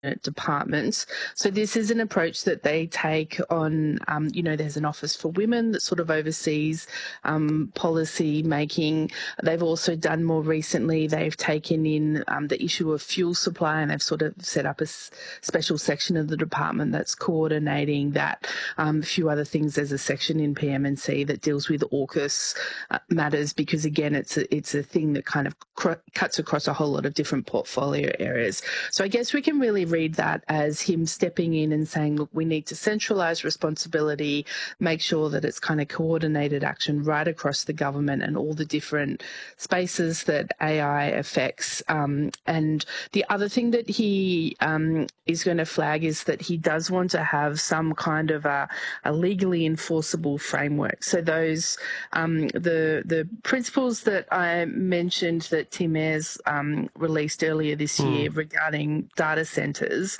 departments. So this is an approach that they take on, there's an office for women that sort of oversees policy making. They've also done more recently, they've taken in the issue of fuel supply, and they've sort of set up a special section of the department that's coordinating that. A few other things, there's a section in PM&C that deals with AUKUS matters, because again, it's a thing that kind of cuts across a whole lot of different portfolio areas. So I guess we can really read that as him stepping in and saying, look, we need to centralise responsibility, make sure that it's kind of coordinated action right across the government and all the different spaces that AI affects. And the other thing that he is going to flag is that he does want to have some kind of a legally enforceable framework. So those the principles that I mentioned that Tim Ayres released earlier this year regarding data centres,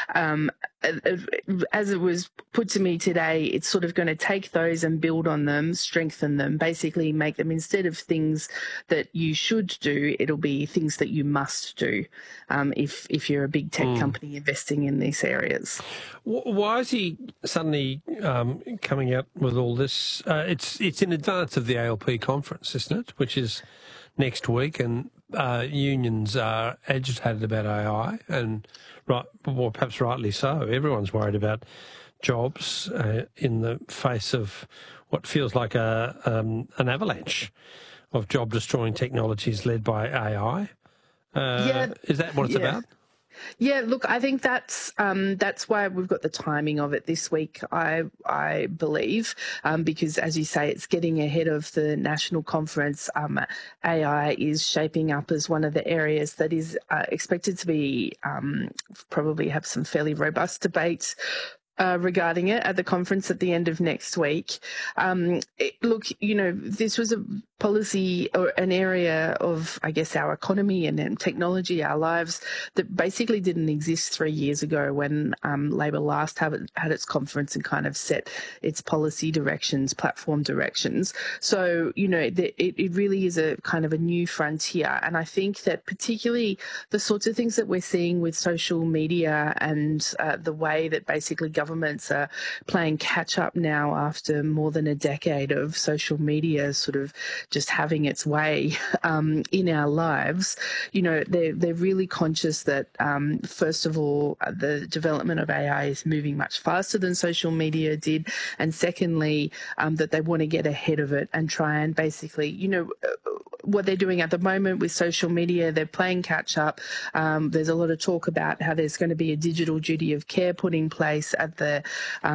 as it was put to me today, it's sort of going to take those and build on them, strengthen them, basically make them, instead of things that you should do, it'll be things that you must do if you're a big tech company investing in these areas. Why is he suddenly coming out with all this? It's in advance of the ALP conference, isn't it, which is next week, and unions are agitated about AI, and perhaps rightly so. Everyone's worried about jobs in the face of what feels like an avalanche of job-destroying technologies led by AI. Is that what it's about? Yeah, look, I think that's why we've got the timing of it this week, I believe, because, as you say, it's getting ahead of the national conference. AI is shaping up as one of the areas that is expected to be probably have some fairly robust debates regarding it at the conference at the end of next week. This was a policy or an area of, I guess, our economy and technology, our lives, that basically didn't exist 3 years ago when Labor last had its conference and kind of set its policy directions, platform directions. So, it really is a kind of a new frontier. And I think that particularly the sorts of things that we're seeing with social media and the way that basically governments are playing catch up now after more than a decade of social media sort of just having its way in our lives, they're really conscious that, first of all, the development of AI is moving much faster than social media did, and secondly, that they want to get ahead of it and try and basically, what they're doing at the moment with social media, they're playing catch up. There's a lot of talk about how there's going to be a digital duty of care put in place at the,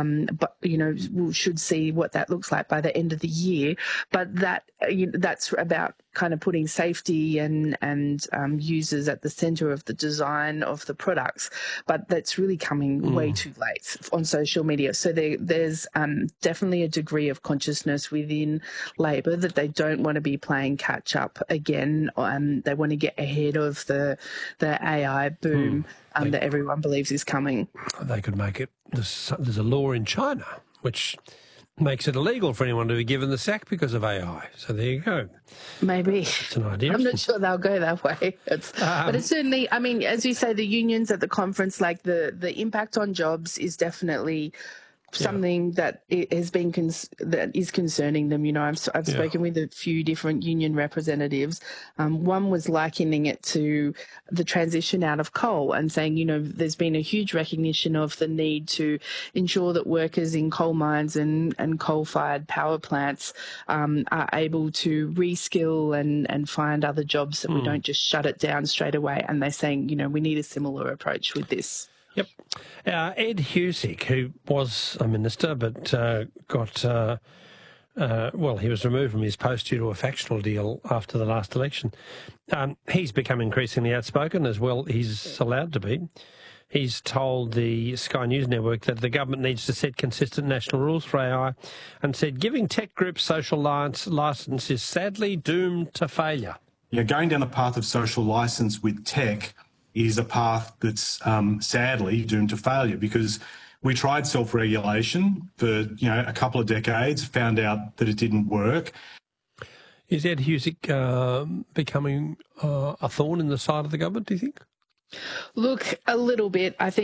we should see what that looks like by the end of the year. But that's about kind of putting safety and users at the centre of the design of the products. But that's really coming way too late on social media. So there's definitely a degree of consciousness within Labor that they don't want to be playing catch up again. They want to get ahead of the AI boom that everyone believes is coming. They could make it. There's a law in China which makes it illegal for anyone to be given the sack because of AI. So there you go. Maybe. It's an idea. I'm not sure they'll go that way. But it's certainly, I mean, as you say, the unions at the conference, like the impact on jobs is definitely something that has been that is concerning them. I've spoken with a few different union representatives. One was likening it to the transition out of coal and saying, there's been a huge recognition of the need to ensure that workers in coal mines and coal-fired power plants are able to reskill and find other jobs, that we don't just shut it down straight away. And they're saying, we need a similar approach with this. Yep. Ed Husic, who was a minister but he was removed from his post due to a factional deal after the last election. He's become increasingly outspoken as well. He's allowed to be. He's told the Sky News Network that the government needs to set consistent national rules for AI, and said giving tech groups social licence is sadly doomed to failure. Going down the path of social licence with tech is a path that's sadly doomed to failure, because we tried self-regulation for a couple of decades, found out that it didn't work. Is Ed Husic becoming a thorn in the side of the government, do you think? Look, a little bit. I think